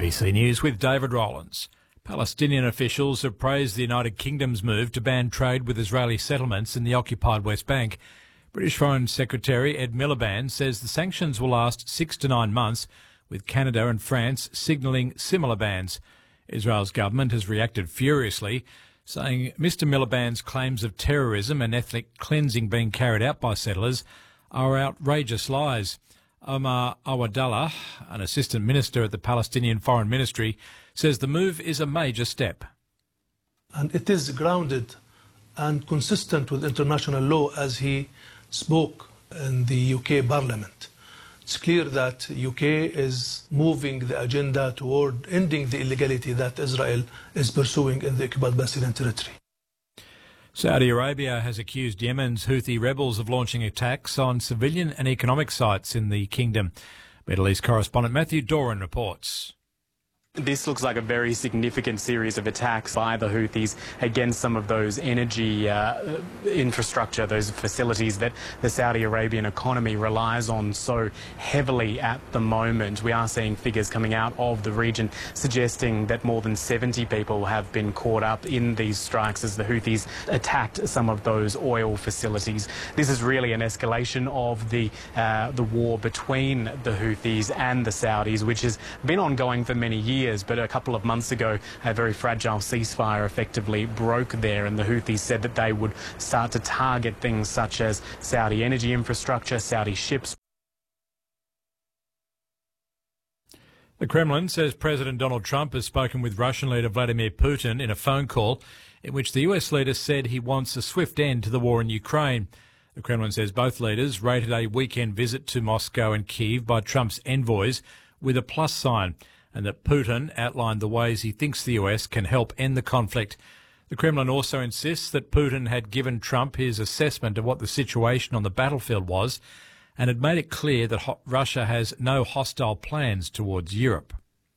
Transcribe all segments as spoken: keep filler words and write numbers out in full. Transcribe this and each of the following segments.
B C News with David Rowlands. Palestinian officials have praised the United Kingdom's move to ban trade with Israeli settlements in the occupied West Bank. British Foreign Secretary Ed Miliband says the sanctions will last six to nine months, with Canada and France signalling similar bans. Israel's government has reacted furiously, saying Mr Miliband's claims of terrorism and ethnic cleansing being carried out by settlers are outrageous lies. Omar Awadallah, an assistant minister at the Palestinian Foreign Ministry, says the move is a major step. And it is grounded and consistent with international law, as he spoke in the U K Parliament. It's clear that the U K is moving the agenda toward ending the illegality that Israel is pursuing in the occupied Palestinian territory. Saudi Arabia has accused Yemen's Houthi rebels of launching attacks on civilian and economic sites in the kingdom. Middle East correspondent Matthew Doran reports. This looks like a very significant series of attacks by the Houthis against some of those energy uh, infrastructure, those facilities that the Saudi Arabian economy relies on so heavily at the moment. We are seeing figures coming out of the region suggesting that more than seventy people have been caught up in these strikes as the Houthis attacked some of those oil facilities. This is really an escalation of the, uh, the war between the Houthis and the Saudis, which has been ongoing for many years. But a couple of months ago, a very fragile ceasefire effectively broke there, and the Houthis said that they would start to target things such as Saudi energy infrastructure, Saudi ships. The Kremlin says President Donald Trump has spoken with Russian leader Vladimir Putin in a phone call in which the U S leader said he wants a swift end to the war in Ukraine. The Kremlin says both leaders rated a weekend visit to Moscow and Kyiv by Trump's envoys with a plus sign, and that Putin outlined the ways he thinks the U S can help end the conflict. The Kremlin also insists that Putin had given Trump his assessment of what the situation on the battlefield was and had made it clear that ho- Russia has no hostile plans towards Europe.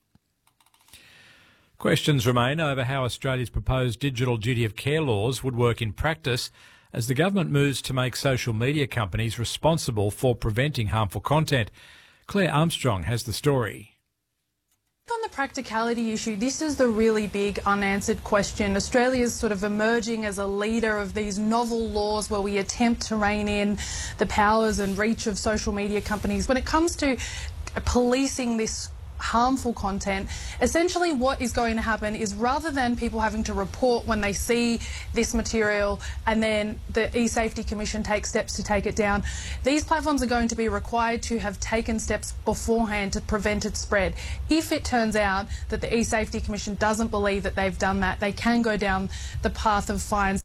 Questions remain over how Australia's proposed digital duty of care laws would work in practice as the government moves to make social media companies responsible for preventing harmful content. Claire Armstrong has the story. On the practicality issue, this is the really big unanswered question. Australia is sort of emerging as a leader of these novel laws where we attempt to rein in the powers and reach of social media companies. When it comes to policing this harmful content, essentially what is going to happen is rather than people having to report when they see this material and then the eSafety Commission takes steps to take it down, these platforms are going to be required to have taken steps beforehand to prevent its spread. If it turns out that the eSafety Commission doesn't believe that they've done that, they can go down the path of fines.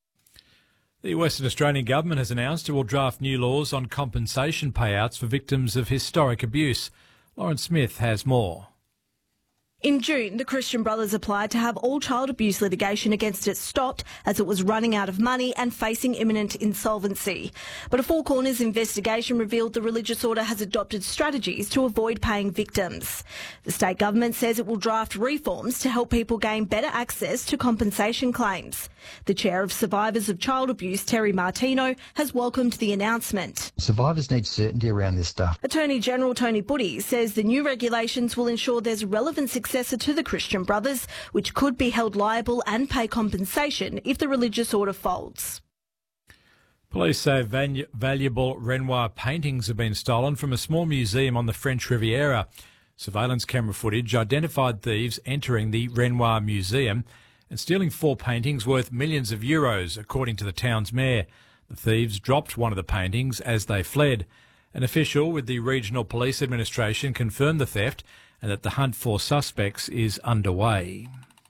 The Western Australian Government has announced it will draft new laws on compensation payouts for victims of historic abuse. Lauren Smith has more. In June, the Christian Brothers applied to have all child abuse litigation against it stopped as it was running out of money and facing imminent insolvency. But a Four Corners investigation revealed the religious order has adopted strategies to avoid paying victims. The state government says it will draft reforms to help people gain better access to compensation claims. The chair of Survivors of Child Abuse, Terry Martino, has welcomed the announcement. Survivors need certainty around this stuff. Attorney General Tony Buddy says the new regulations will ensure there's relevant successor to the Christian Brothers, which could be held liable and pay compensation if the religious order folds. Police say valu- valuable Renoir paintings have been stolen from a small museum on the French Riviera. Surveillance camera footage identified thieves entering the Renoir Museum and stealing four paintings worth millions of euros, according to the town's mayor. The thieves dropped one of the paintings as they fled. An official with the Regional Police Administration confirmed the theft and that the hunt for suspects is underway.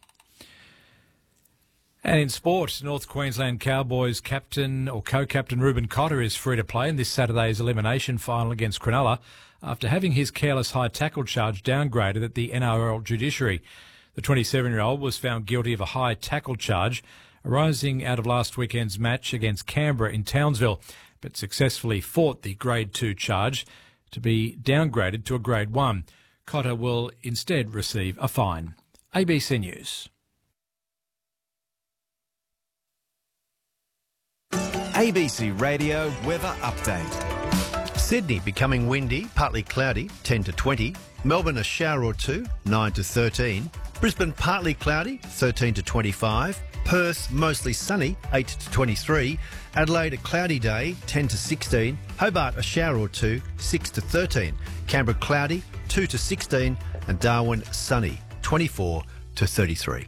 And in sport, North Queensland Cowboys captain or co-captain Ruben Cotter is free to play in this Saturday's elimination final against Cronulla after having his careless high tackle charge downgraded at the N R L judiciary. The twenty-seven-year-old was found guilty of a high tackle charge arising out of last weekend's match against Canberra in Townsville, but successfully fought the Grade two charge to be downgraded to a Grade one. Cotter will instead receive a fine. A B C News. A B C Radio Weather Update. Sydney becoming windy, partly cloudy, ten to twenty. Melbourne a shower or two, nine to thirteen. Brisbane partly cloudy, thirteen to twenty-five. Perth mostly sunny, eight to twenty-three. Adelaide a cloudy day, ten to sixteen. Hobart a shower or two, six to thirteen. Canberra cloudy, two to sixteen. And Darwin sunny, twenty-four to thirty-three.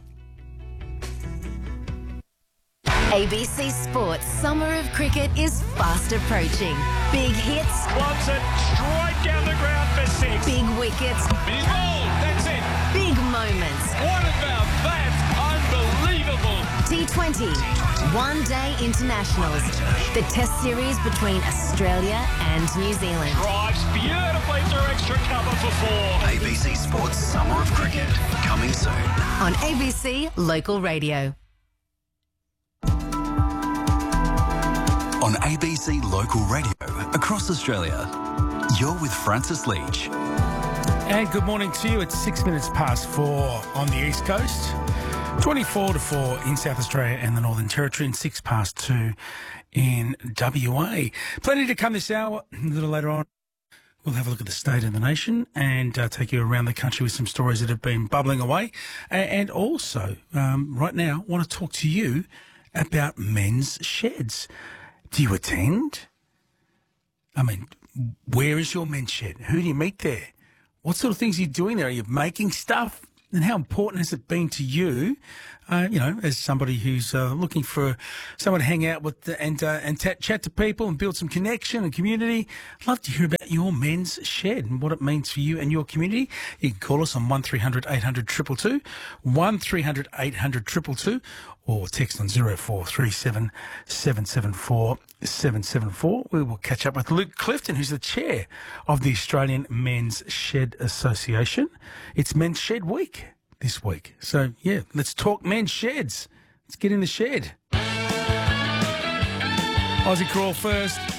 A B C Sports Summer of Cricket is fast approaching. Big hits. Wants it straight down the ground for six. Big wickets. He's bowled. That's it. Big moments. What about that? Unbelievable. T twenty. One Day Internationals. The Test series between Australia and New Zealand. Drives beautifully through extra cover for four. A B C Sports Summer of Cricket. Coming soon. On A B C Local Radio. On A B C Local Radio across Australia, you're with Francis Leach. And good morning to you. It's six minutes past four on the East Coast, twenty-four to four in South Australia and the Northern Territory, and six past two in W A. Plenty to come this hour. A little later on, we'll have a look at the state of the nation and uh, take you around the country with some stories that have been bubbling away. And also, um, right now, want to talk to you about men's sheds. Do you attend? I mean, where is your men's shed? Who do you meet there? What sort of things are you doing there? Are you making stuff? And how important has it been to you, uh, you know, as somebody who's uh, looking for someone to hang out with and uh, and t- chat to people and build some connection and community? I'd love to hear about your men's shed and what it means for you and your community. You can call us on one three hundred eight hundred two two two, one three hundred eight hundred two two two, or text on zero four three seven seven seven four seven seven four. We will catch up with Luke Clifton, who's the chair of the Australian Men's Shed Association. It's Men's Shed Week this week. So, yeah, let's talk men's sheds. Let's get in the shed. Aussie Crawl first.